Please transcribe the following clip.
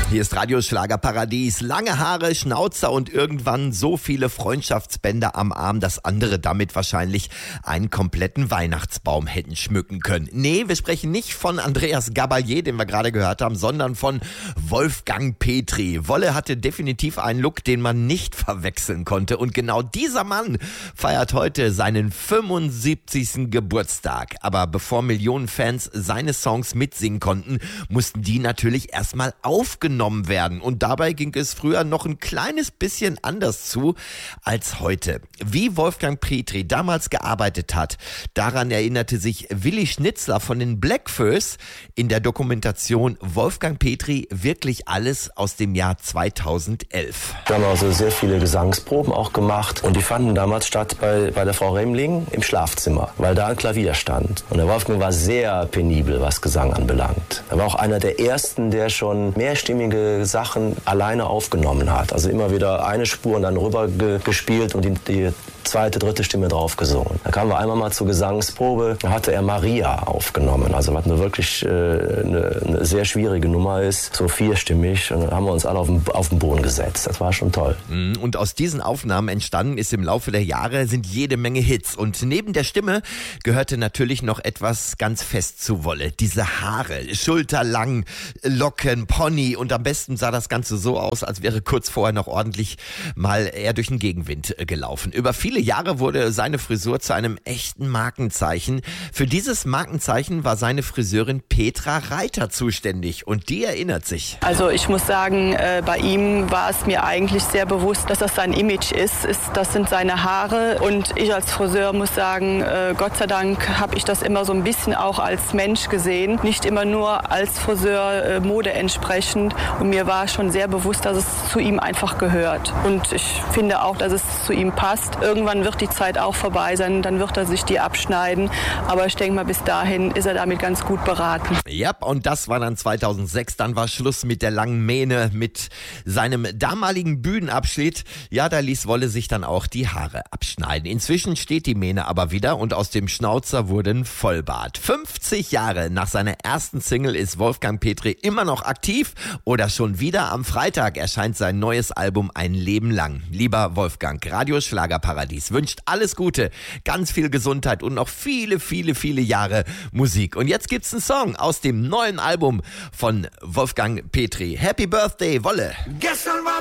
Hier ist Radio Schlagerparadies. Lange Haare, Schnauzer und irgendwann so viele Freundschaftsbänder am Arm, dass andere damit wahrscheinlich einen kompletten Weihnachtsbaum hätten schmücken können. Nee, wir sprechen nicht von Andreas Gabalier, den wir gerade gehört haben, sondern von Wolfgang Petri. Wolle hatte definitiv einen Look, den man nicht verwechseln konnte. Und genau dieser Mann feiert heute seinen 75. Geburtstag. Aber bevor Millionen Fans seine Songs mitsingen konnten, mussten die natürlich erstmal aufgenommen werden. Und dabei ging es früher noch ein kleines bisschen anders zu als heute. Wie Wolfgang Petri damals gearbeitet hat, daran erinnerte sich Willi Schnitzler von den Blackfoes in der Dokumentation Wolfgang Petri, wirklich alles aus dem Jahr 2011. Wir haben also sehr viele Gesangsproben auch gemacht und die fanden damals statt bei der Frau Remling im Schlafzimmer, weil da ein Klavier stand. Und der Wolfgang war sehr penibel, was Gesang anbelangt. Er war auch einer der ersten, der schon mehrstimmige Sachen alleine aufgenommen hat. Also immer wieder eine Spur und dann rüber gespielt und die zweite, dritte Stimme drauf gesungen. Da kamen wir einmal mal zur Gesangsprobe, da hatte er Maria aufgenommen, also was eine wirklich eine sehr schwierige Nummer ist, so vierstimmig, und dann haben wir uns alle auf den Boden gesetzt. Das war schon toll. Und aus diesen Aufnahmen entstanden ist im Laufe der Jahre sind jede Menge Hits, und neben der Stimme gehörte natürlich noch etwas ganz fest zu Wolle. Diese Haare, schulterlang, Locken, Pony, und am besten sah das Ganze so aus, als wäre kurz vorher noch ordentlich mal eher durch den Gegenwind gelaufen. Über viele Jahre wurde seine Frisur zu einem echten Markenzeichen. Für dieses Markenzeichen war seine Friseurin Petra Reiter zuständig, und die erinnert sich. Also ich muss sagen, bei ihm war es mir eigentlich sehr bewusst, dass das sein Image ist. Das sind seine Haare, und ich als Friseur muss sagen, Gott sei Dank habe ich das immer so ein bisschen auch als Mensch gesehen, nicht immer nur als Friseur Mode entsprechend, und mir war schon sehr bewusst, dass es zu ihm einfach gehört, und ich finde auch, dass es zu ihm passt. Irgendwann wird die Zeit auch vorbei sein, dann wird er sich die abschneiden, aber ich denke mal, bis dahin ist er damit ganz gut beraten. Ja, und das war dann 2006, dann war Schluss mit der langen Mähne, mit seinem damaligen Bühnenabschied. Ja, da ließ Wolle sich dann auch die Haare abschneiden. Inzwischen steht die Mähne aber wieder, und aus dem Schnauzer wurde ein Vollbart. 50 Jahre nach seiner ersten Single ist Wolfgang Petri immer noch aktiv, oder schon wieder am Freitag erscheint sein neues Album Ein Leben lang. Lieber Wolfgang, Radio Schlagerparadies wünscht alles Gute, ganz viel Gesundheit und noch viele, viele, viele Jahre Musik. Und jetzt gibt's einen Song aus dem neuen Album von Wolfgang Petri. Happy Birthday, Wolle!